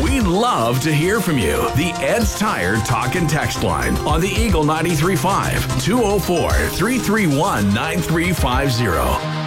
We love to hear from you. The Ed's Tire Talk and Text line on the Eagle 93.5, 204-331-9350.